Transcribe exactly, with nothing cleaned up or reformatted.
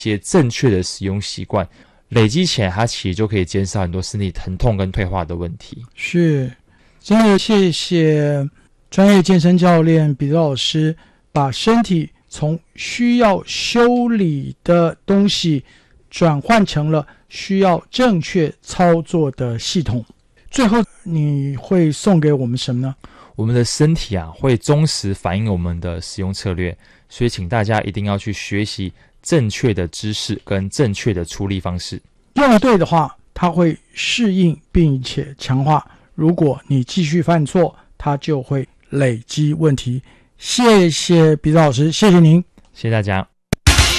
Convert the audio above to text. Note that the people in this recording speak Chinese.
些正确的使用习惯，累积起来，它其实就可以减少很多身体疼痛跟退化的问题。 是，真的谢谢专业健身教练彼得老师，把身体从需要修理的东西转换成了需要正确操作的系统。最后你会送给我们什么呢？ 我们的身体啊，会忠实反映我们的使用策略，所以请大家一定要去学习正确的知识跟正确的处理方式。 用对的话，它会适应并且强化，如果你继续犯错，它就会累积问题。谢谢彼得老师，谢谢您， 谢谢大家。